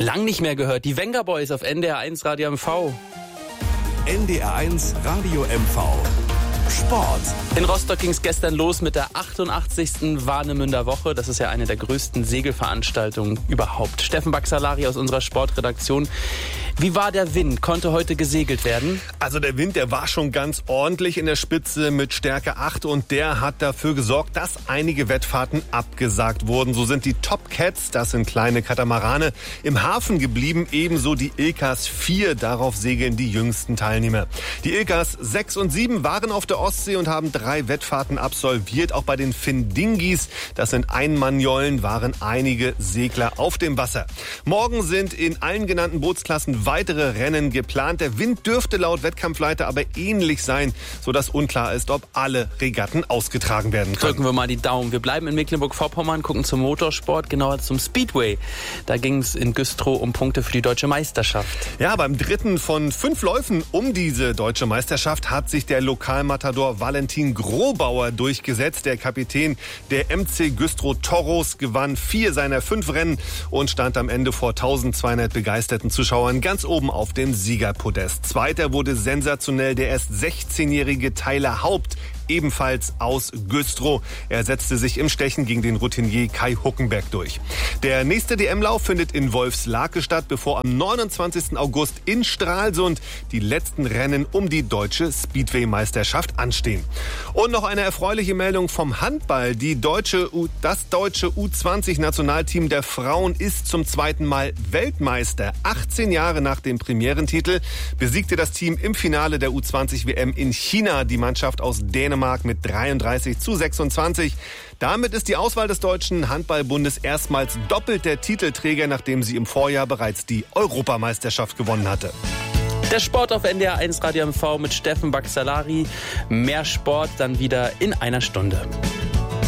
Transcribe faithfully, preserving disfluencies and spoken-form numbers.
Lang nicht mehr gehört. Die Venga Boys auf N D R eins Radio M V. N D R eins Radio M V. Sport. In Rostock ging es gestern los mit der achtundachtzigsten Warnemünder Woche. Das ist ja eine der größten Segelveranstaltungen überhaupt. Steffen Baxalari aus unserer Sportredaktion. Wie war der Wind? Konnte heute gesegelt werden? Also der Wind, der war schon ganz ordentlich in der Spitze mit Stärke acht und der hat dafür gesorgt, dass einige Wettfahrten abgesagt wurden. So sind die Top Cats, das sind kleine Katamarane, im Hafen geblieben, ebenso die Ilkas vier. Darauf segeln die jüngsten Teilnehmer. Die Ilkas sechs und sieben waren auf der Ostsee und haben drei Wettfahrten absolviert. Auch bei den Findingis, das sind Einmannjollen, waren einige Segler auf dem Wasser. Morgen sind in allen genannten Bootsklassen weitere Rennen geplant. Der Wind dürfte laut Wettkampfleiter aber ähnlich sein, sodass unklar ist, ob alle Regatten ausgetragen werden können. Drücken wir mal die Daumen. Wir bleiben in Mecklenburg-Vorpommern, gucken zum Motorsport, genauer zum Speedway. Da ging es in Güstrow um Punkte für die deutsche Meisterschaft. Ja, beim dritten von fünf Läufen um diese deutsche Meisterschaft hat sich der Lokalmatador Valentin Grobauer durchgesetzt. Der Kapitän der M C Güstrow Toros gewann vier seiner fünf Rennen und stand am Ende vor eintausendzweihundert begeisterten Zuschauern ganz oben auf dem Siegerpodest. Zweiter wurde sensationell der erst sechzehnjährige Tyler Haupt, ebenfalls aus Güstrow. Er setzte sich im Stechen gegen den Routinier Kai Huckenberg durch. Der nächste D M-Lauf findet in Wolfslake statt, bevor am neunundzwanzigsten August in Stralsund die letzten Rennen um die deutsche Speedway-Meisterschaft anstehen. Und noch eine erfreuliche Meldung vom Handball. Die deutsche U- das deutsche U zwanzig-Nationalteam der Frauen ist zum zweiten Mal Weltmeister. achtzehn Jahre nach dem Premierentitel besiegte das Team im Finale der U zwanzig W M in China die Mannschaft aus Dänemark mit dreiunddreißig zu sechsundzwanzig. Damit ist die Auswahl des Deutschen Handballbundes erstmals doppelt der Titelträger, nachdem sie im Vorjahr bereits die Europameisterschaft gewonnen hatte. Der Sport auf N D R eins Radio M V mit Steffen Baxalari. Mehr Sport dann wieder in einer Stunde.